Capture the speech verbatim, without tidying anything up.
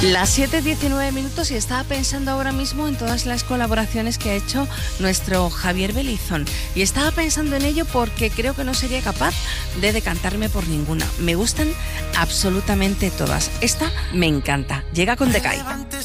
Las siete diecinueve minutos y estaba pensando ahora mismo en todas las colaboraciones que ha hecho nuestro Javier Belizón. Y estaba pensando en ello porque creo que no sería capaz de decantarme por ninguna. Me gustan absolutamente todas. Esta me encanta. Llega con Decay.